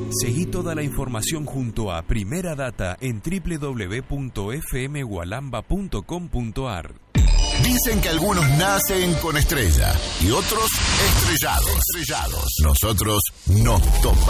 Seguí toda la información junto a Primera Data en www.fmgualamba.com.ar. Dicen que algunos nacen con estrella y otros estrellados. Nosotros nos topamos